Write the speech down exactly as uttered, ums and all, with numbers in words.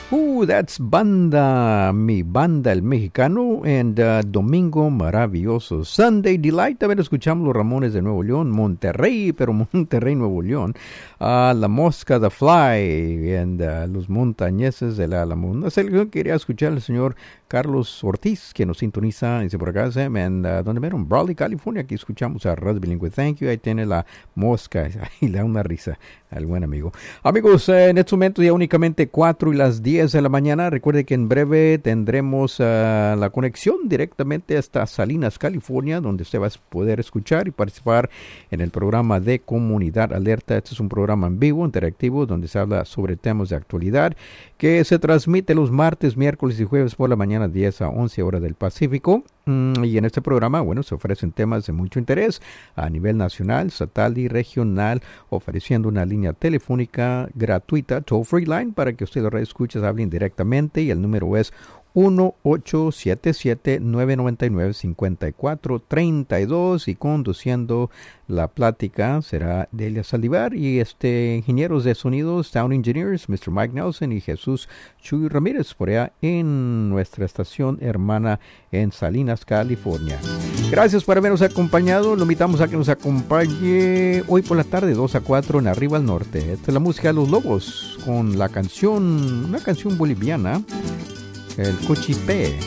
Ooh, that's Banda, mi banda el mexicano, and uh, Domingo Maravilloso. Sunday Delight, a ver, escuchamos los Ramones de Nuevo León, Monterrey, pero Monterrey, Nuevo León. Uh, la Mosca, The Fly, and uh, los Montañeses de la Álamo. Una selección que quería escuchar al señor Carlos Ortiz, que nos sintoniza, dice por acá, and, uh, donde vieron, Brawley, California, aquí escuchamos a Radio Bilingüe. Thank you, ahí tiene la Mosca, y le da una risa al buen amigo. Amigos, eh, en este momento ya únicamente cuatro y las diez de la mañana. Recuerde que en breve tendremos uh, la conexión directamente hasta Salinas, California, donde usted va a poder escuchar y participar en el programa de Comunidad Alerta. Este es un programa en vivo, interactivo, donde se habla sobre temas de actualidad, que se transmite los martes, miércoles y jueves por la mañana, diez a once hora del Pacífico. Mm, y en este programa, bueno, se ofrecen temas de mucho interés a nivel nacional, estatal y regional, ofreciendo una línea telefónica gratuita, toll free line, para que usted los radioescuchas hablen directamente, y el número es uno ocho siete siete, nueve nueve nueve, cinco cuatro tres dos, y conduciendo la plática será Delia Saldívar y este ingenieros de sonido, Sound Engineers, mister Mike Nelson y Jesús Chuy Ramírez, por allá en nuestra estación hermana en Salinas, California. Gracias por habernos acompañado. Lo invitamos a que nos acompañe hoy por la tarde, dos a cuatro, en Arriba al Norte. Esta es la música de Los Lobos con la canción, una canción boliviana, el Cochipé.